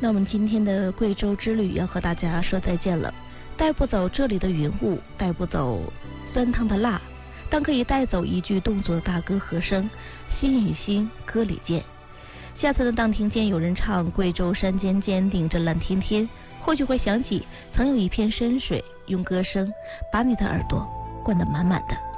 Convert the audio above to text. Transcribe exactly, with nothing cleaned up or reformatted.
那我们今天的贵州之旅要和大家说再见了，带不走这里的云雾，带不走酸汤的辣，但可以带走一句动作的大歌和声，心与心歌里见。下次呢，当听见有人唱贵州山间尖顶着蓝天天，或许会想起曾有一片深水，用歌声把你的耳朵灌得满满的。